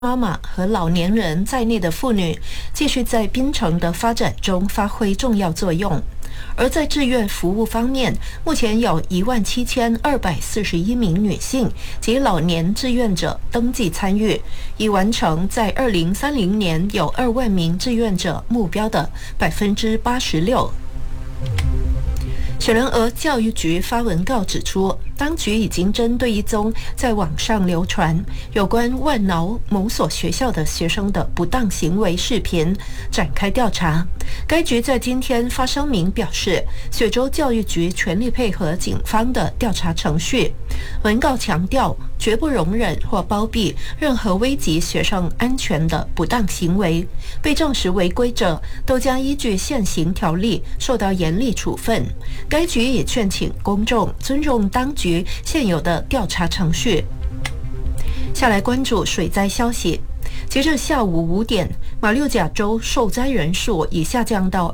妈妈和老年人在内的妇女继续在槟城的发展中发挥重要作用。而在志愿服务方面，目前有17241名女性及老年志愿者登记参与，已完成在2030年有2万名志愿者目标的86%。雪兰莪教育局发文告指出，当局已经针对一宗在网上流传有关万挠某所学校的学生的不当行为视频展开调查。该局在今天发声明表示，雪州教育局全力配合警方的调查程序。文告强调，绝不容忍或包庇任何危及学生安全的不当行为，被证实违规者都将依据现行条例受到严厉处分。该局也劝请公众尊重当局现有的调查程序。下来关注水灾消息。截至下午5点，马六甲州受灾人数已下降到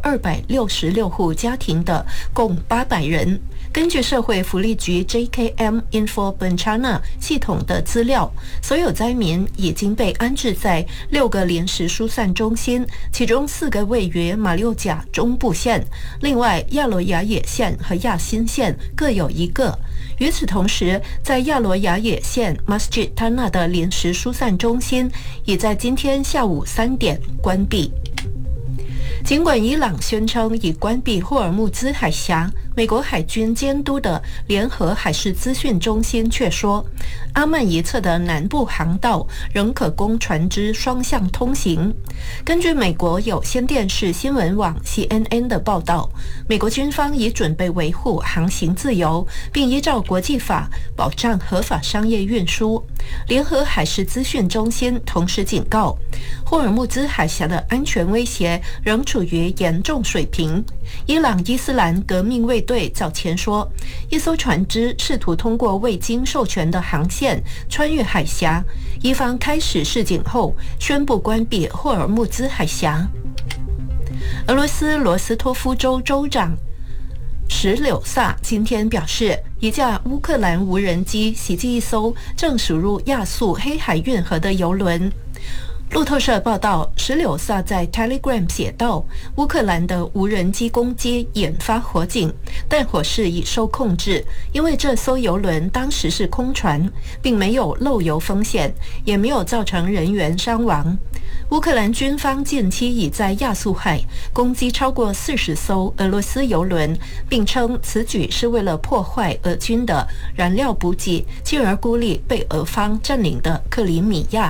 266户家庭的共800人。根据社会福利局 JKM Info Bencana 系统的资料，所有灾民已经被安置在6个临时疏散中心，其中4个位于马六甲中部县，另外亚罗雅野县和亚新县各有1个。与此同时，在亚罗雅野县 Masjid Tanah 的临时疏散中心已在今天下午3点关闭。尽管伊朗宣称已关闭霍尔木兹海峡，美国海军监督的联合海事资讯中心却说，阿曼一侧的南部航道仍可供船只双向通行。根据美国有线电视新闻网 CNN 的报道，美国军方已准备维护航行自由，并依照国际法保障合法商业运输。联合海事资讯中心同时警告，霍尔木兹海峡的安全威胁仍处于严重水平。伊朗伊斯兰革命卫队早前说，一艘船只试图通过未经授权的航线穿越海峡，伊方开始示警后宣布关闭霍尔木兹海峡。俄罗斯罗斯托夫州州长什柳萨今天表示，一架乌克兰无人机袭击一艘正驶入亚速黑海运河的油轮。路透社报道，什柳萨在 Telegram 写道，乌克兰的无人机攻击引发火警，但火势已受控制，因为这艘油轮当时是空船，并没有漏油风险，也没有造成人员伤亡。乌克兰军方近期已在亚速海攻击超过40艘俄罗斯油轮，并称此举是为了破坏俄军的燃料补给，进而孤立被俄方占领的克里米亚。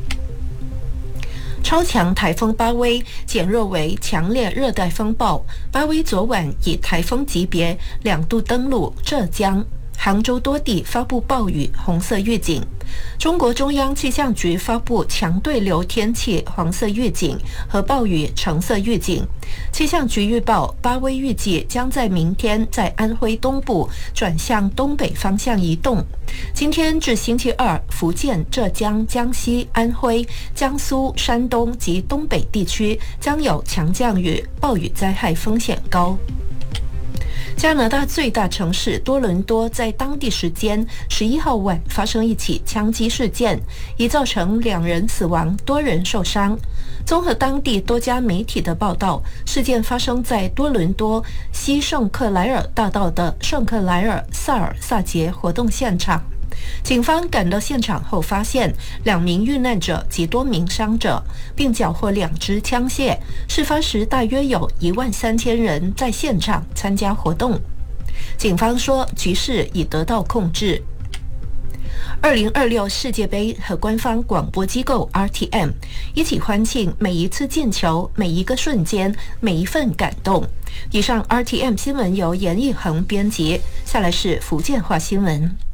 超强台风巴威减弱为强烈热带风暴，巴威昨晚以台风级别2度登陆浙江，杭州多地发布暴雨红色预警。中国中央气象局发布强对流天气黄色预警和暴雨橙色预警。气象局预报，巴威预计将在明天在安徽东部转向东北方向移动。今天至星期二，福建、浙江、江西、安徽、江苏、山东及东北地区将有强降雨，暴雨灾害风险高。加拿大最大城市多伦多在当地时间11号晚发生一起枪击事件，已造成2人死亡，多人受伤。综合当地多家媒体的报道，事件发生在多伦多西圣克莱尔大道的圣克莱尔萨尔萨节活动现场。警方赶到现场后，发现2名遇难者及多名伤者，并缴获2支枪械。事发时，大约有13000人在现场参加活动。警方说，局势已得到控制。2026世界杯和官方广播机构 RTM 一起欢庆每一次进球、每一个瞬间、每一份感动。以上 RTM 新闻由严义恒编辑，下来是福建话新闻。